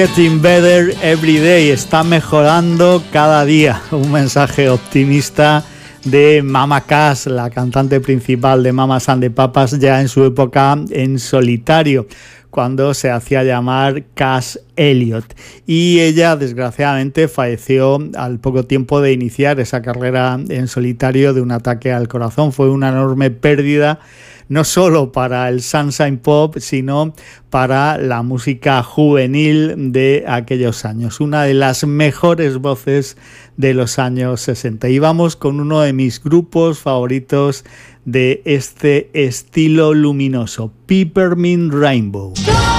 Getting better every day, está mejorando cada día. Un mensaje optimista de Mama Cass, la cantante principal de Mamas and the Papas, ya en su época en solitario, cuando se hacía llamar Cass Elliot. Y ella, desgraciadamente, falleció al poco tiempo de iniciar esa carrera en solitario de un ataque al corazón. Fue una enorme pérdida, no solo para el Sunshine Pop, sino para la música juvenil de aquellos años. Una de las mejores voces de los años 60. Y vamos con uno de mis grupos favoritos de este estilo luminoso, Peppermint Rainbow.